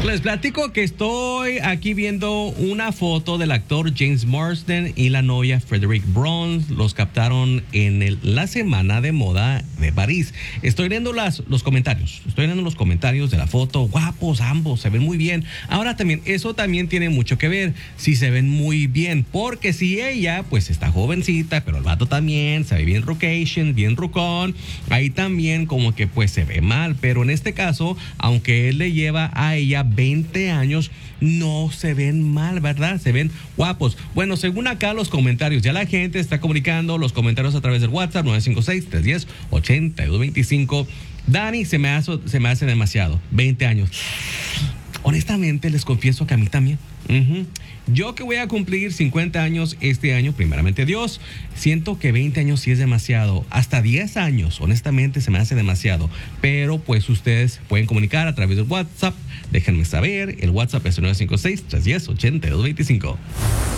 Les platico que estoy aquí viendo una foto del actor James Marsden y la novia Frederick Brown. Los captaron en la semana de moda de París. Estoy leyendo los comentarios. Estoy leyendo los comentarios de la foto. Guapos ambos, se ven muy bien. Ahora también, eso también tiene mucho que ver. Si se ven muy bien. Porque si ella, pues está jovencita, pero el vato también se ve bien rocation, bien rucón. Ahí también como que pues se ve mal. Pero en este caso, aunque él le lleva a ella 20 años, no se ven mal, ¿verdad? Se ven guapos. Bueno, según acá los comentarios, ya la gente está comunicando los comentarios a través del WhatsApp 956-310-8225. Dani, se me hace demasiado. 20 años. Honestamente, les confieso que a mí también. Yo que voy a cumplir 50 años este año, primeramente Dios, siento que 20 años sí es demasiado. Hasta 10 años, honestamente, se me hace demasiado. Pero pues ustedes pueden comunicar a través del WhatsApp. Déjenme saber. El WhatsApp es 956-310-8225.